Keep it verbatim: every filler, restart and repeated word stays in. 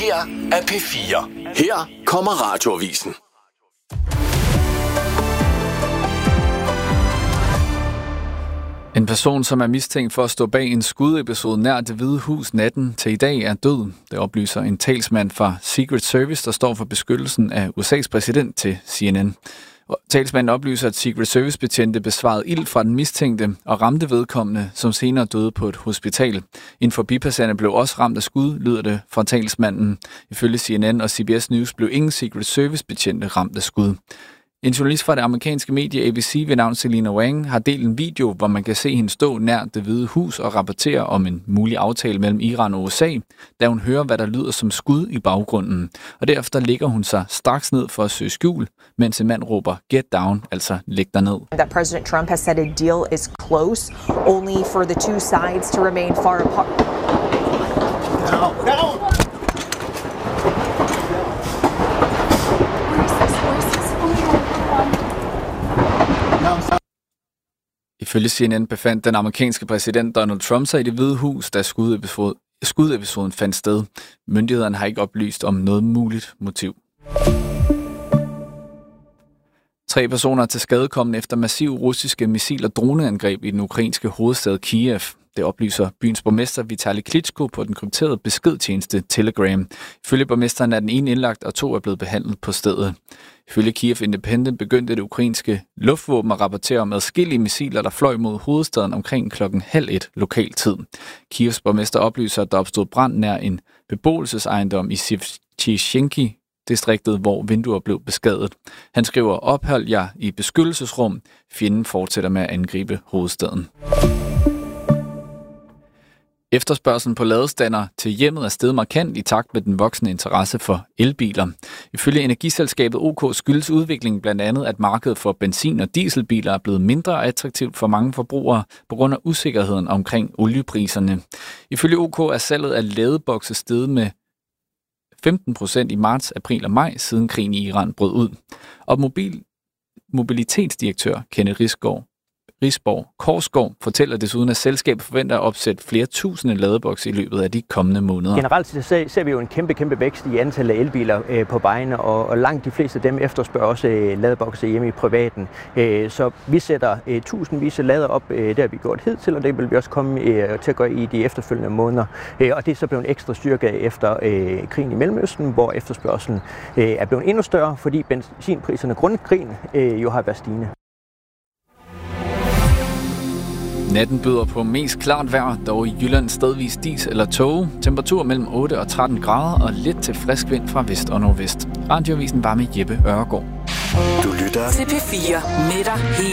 her er P fire. Her kommer Radioavisen. En person, som er mistænkt for at stå bag en skudepisode nær Det Hvide Hus natten til i dag, er død. Det oplyser en talsmand fra Secret Service, der står for beskyttelsen af U S A's præsident, til C N N. Talsmanden oplyser, at Secret Service-betjente besvarede ild fra den mistænkte og ramte vedkommende, som senere døde på et hospital. En forbipasserende blev også ramt af skud, lyder det fra talsmanden. Ifølge C N N og C B S News blev ingen Secret Service-betjente ramt af skud. En journalist fra det amerikanske medie A B C ved navn Selina Wang har delt en video, hvor man kan se hende stå nær Det Hvide Hus og rapportere om en mulig aftale mellem Iran og U S A, da hun hører, hvad der lyder som skud i baggrunden. Og derefter ligger hun sig straks ned for at søge skjul, mens en mand råber "Get down", altså læg dig ned. That President Trump has said a deal is close, only for the two sides to remain far apart. No, no. Ifølge C N N befandt den amerikanske præsident Donald Trump sig i Det Hvide Hus, da skudepisode, skudepisoden fandt sted. Myndighederne har ikke oplyst om noget muligt motiv. Tre personer er til skadekomne efter massive russiske missil- og droneangreb i den ukrainske hovedstad Kiev. Det oplyser byens borgmester Vitali Klitschko på den krypterede beskedtjeneste Telegram. Ifølge borgmesteren er den ene indlagt, og to er blevet behandlet på stedet. Ifølge Kiev Independent begyndte det ukrainske luftvåben at rapportere om adskillige missiler, der fløj mod hovedstaden omkring klokken halv et lokal tid. Kievs borgmester oplyser, at der opstod brand nær en beboelsesejendom i Shevchenki-distriktet, hvor vinduer blev beskadiget. Han skriver: "Ophold jer i beskyttelsesrum. Fjenden fortsætter med at angribe hovedstaden." Efterspørgslen på ladestander til hjemmet er steget markant i takt med den voksende interesse for elbiler. Ifølge energiselskabet O K skyldes udviklingen blandt andet, at markedet for benzin- og dieselbiler er blevet mindre attraktivt for mange forbrugere på grund af usikkerheden omkring oliepriserne. Ifølge O K er salget af ladebokse steget med femten procent i marts, april og maj, siden krigen i Iran brød ud. Og mobil, mobilitetsdirektør Kenneth Risgaard Risborg Korsgaard fortæller desuden, at selskabet forventer at opsætte flere tusinde ladebokse i løbet af de kommende måneder. Generelt ser, ser vi jo en kæmpe, kæmpe vækst i antallet af elbiler øh, på vejene, og, og langt de fleste af dem efterspørger også øh, ladebokse hjemme i privaten. Øh, så vi sætter øh, tusindvis af lader op, øh, det har vi gjort hidtil, og det vil vi også komme øh, til at gøre i de efterfølgende måneder. Øh, og det er så blevet en ekstra styrke efter øh, krigen i Mellemøsten, hvor efterspørgselen øh, er blevet endnu større, fordi benzinpriserne grundet krigen øh, jo har været stigende. Natten byder på mest klart vejr, dog i Jylland stedvis dis eller tåge. Temperatur mellem otte og tretten grader og lidt til frisk vind fra vest og nordvest. Radioavisen var med Jeppe Ørgaard. Du lytter til P fire med dig hele